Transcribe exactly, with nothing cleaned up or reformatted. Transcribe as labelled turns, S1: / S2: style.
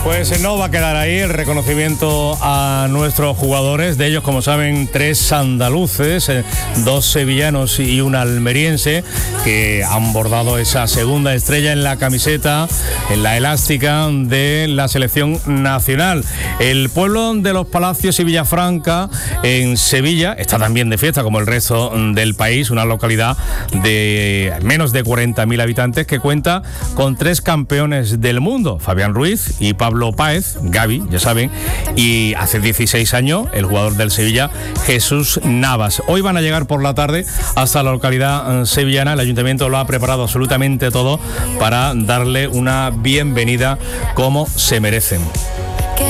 S1: Pues no va a quedar ahí el reconocimiento a nuestros jugadores, de ellos, como saben, tres andaluces, dos sevillanos y un almeriense, que han bordado esa segunda estrella en la camiseta, en la elástica de la selección nacional. El pueblo de los Palacios y Villafranca, en Sevilla, está también de fiesta como el resto del país, una localidad de menos de cuarenta mil habitantes que cuenta con tres campeones del mundo, Fabián Ruiz y Pablo Pablo Páez, Gavi, ya saben, y hace dieciséis años el jugador del Sevilla, Jesús Navas. Hoy van a llegar por la tarde hasta la localidad sevillana. El ayuntamiento lo ha preparado absolutamente todo para darle una bienvenida como se merecen.